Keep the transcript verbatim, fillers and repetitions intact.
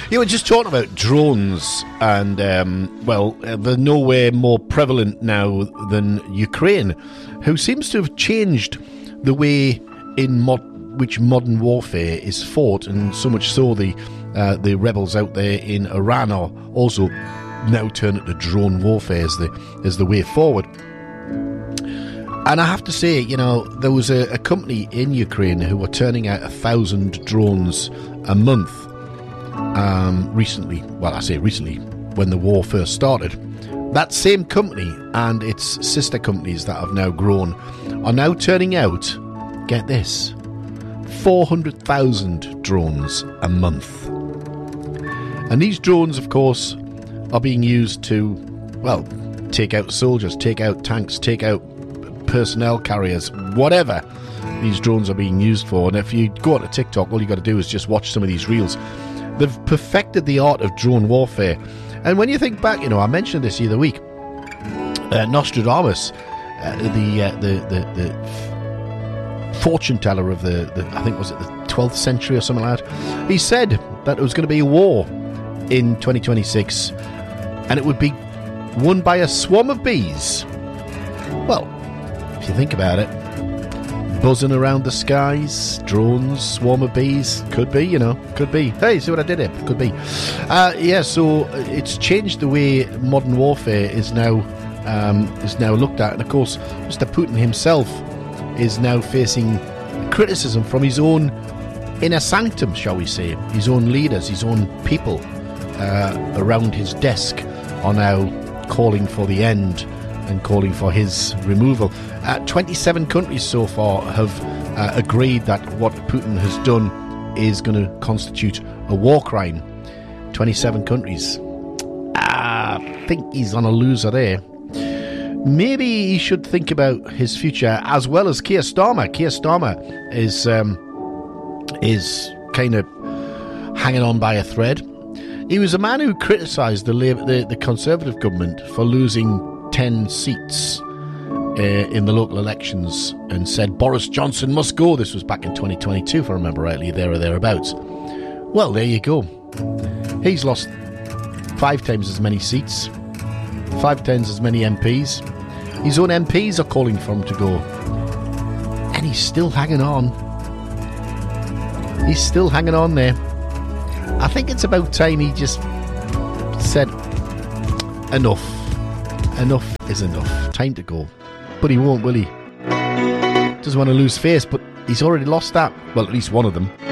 You were just talking about drones, and, um, well, uh, they're nowhere more prevalent now than Ukraine, who seems to have changed the way in mod- which modern warfare is fought, and so much so the uh, the rebels out there in Iran are also now turning to drone warfare as the, as the way forward. And I have to say, you know, there was a, a company in Ukraine who were turning out a thousand drones a month um, recently. Well, I say recently, when the war first started. That same company and its sister companies that have now grown are now turning out, get this, four hundred thousand drones a month. And these drones, of course, are being used to, well, take out soldiers, take out tanks, take out personnel carriers, whatever these drones are being used for. And if you go onto TikTok, all you got to do is just watch some of these reels. They've perfected the art of drone warfare. And when you think back, you know, I mentioned this the other week, uh, Nostradamus, uh, the, uh, the the the fortune teller of the, the, I think was it the twelfth century or something like that, he said that it was going to be a war in twenty twenty-six, and it would be won by a swarm of bees. Well, if you think about it, buzzing around the skies, drones, swarm of bees, could be, you know, could be. Hey, see what I did here? Could be. Uh, yeah, so it's changed the way modern warfare is now um, is now looked at, and of course, Mister Putin himself is now facing criticism from his own inner sanctum, shall we say. His own leaders, his own people uh, around his desk are now calling for the end and calling for his removal. Uh, twenty-seven countries so far have uh, agreed that what Putin has done is going to constitute a war crime. twenty-seven countries. I think he's on a loser there. Maybe he should think about his future, as well as Keir Starmer. Keir Starmer is um, is kind of hanging on by a thread. He was a man who criticised the, Labour, the the Conservative government for losing ten seats uh, in the local elections, and said Boris Johnson must go. This was back in twenty twenty-two, if I remember rightly, there or thereabouts. Well, there you go. He's lost five times as many seats, five times as many M Ps. His own M Ps are calling for him to go, and he's still hanging on. He's still hanging on there. I think it's about time he just said, enough. Enough is enough. Time to go. But he won't, will he? Doesn't want to lose face, but he's already lost that. Well, at least one of them.